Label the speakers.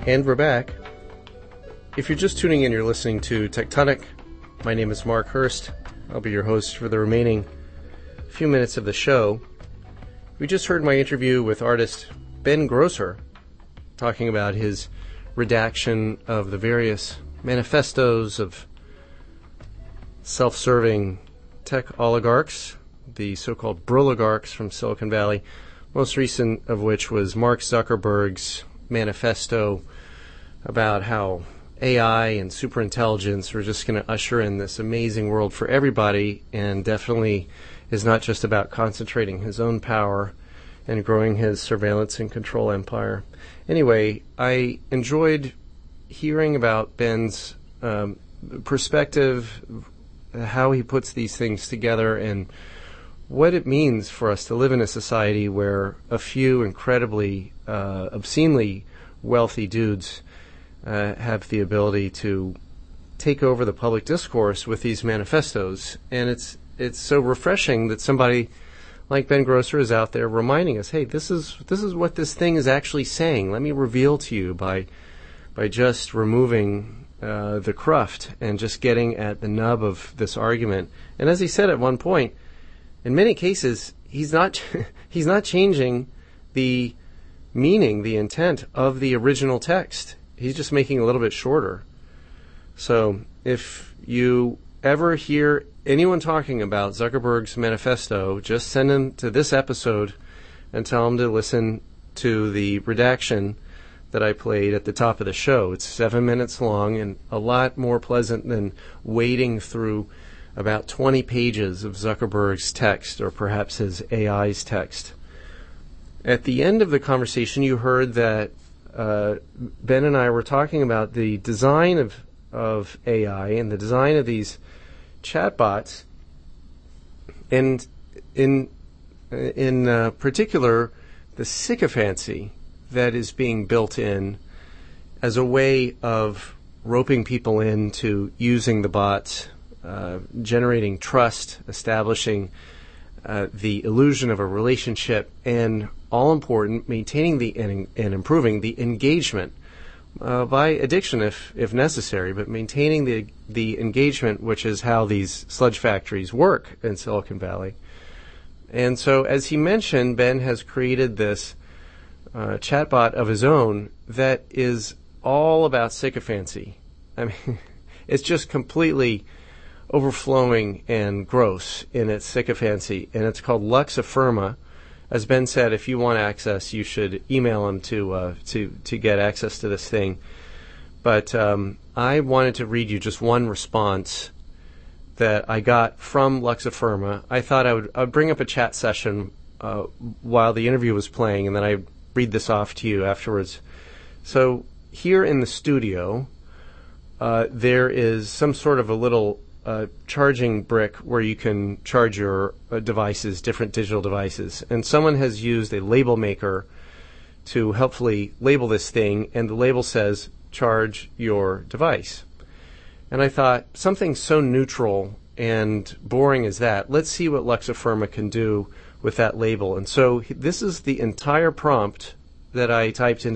Speaker 1: And we're back. If you're just tuning in, you're listening to Tectonic. My name is Mark Hurst. I'll be your host for the remaining few minutes of the show. We just heard my interview with artist Ben Grosser talking about his redaction of the various manifestos of self-serving tech oligarchs, the so-called broligarchs from Silicon Valley, most recent of which was Mark Zuckerberg's manifesto about how AI and superintelligence are just going to usher in this amazing world for everybody, and definitely is not just about concentrating his own power and growing his surveillance and control empire. Anyway, I enjoyed hearing about Ben's perspective, how he puts these things together, and what it means for us to live in a society where a few incredibly, obscenely wealthy dudes have the ability to take over the public discourse with these manifestos. And it's so refreshing that somebody like Ben Grosser is out there reminding us, hey, this is what this thing is actually saying. Let me reveal to you by just removing the cruft and just getting at the nub of this argument. And as he said at one point, in many cases, he's not changing the meaning, the intent of the original text. He's just making it a little bit shorter. So if you ever hear anyone talking about Zuckerberg's manifesto, just send them to this episode and tell them to listen to the redaction that I played at the top of the show. It's 7 minutes long and a lot more pleasant than wading through about 20 pages of Zuckerberg's text, or perhaps his AI's text. At the end of the conversation, you heard that Ben and I were talking about the design of AI and the design of these chatbots, and in particular, the sycophancy that is being built in as a way of roping people into using the bots, generating trust, establishing the illusion of a relationship, and all important, maintaining and improving the engagement by addiction if necessary, but maintaining the engagement, which is how these sludge factories work in Silicon Valley. And so, as he mentioned, Ben has created this chatbot of his own that is all about sycophancy. I mean, it's just completely overflowing and gross in its sycophancy, and it's called Lux Affirma. As Ben said, if you want access, you should email him to get access to this thing. But I wanted to read you just one response that I got from Lux Affirma. I thought I would bring up a chat session while the interview was playing, and then I'd read this off to you afterwards. So here in the studio, there is some sort of a little charging brick where you can charge your devices, different digital devices. And someone has used a label maker to helpfully label this thing, and the label says, charge your device. And I thought, something so neutral and boring as that, let's see what Lux Affirma can do with that label. And so this is the entire prompt that I typed into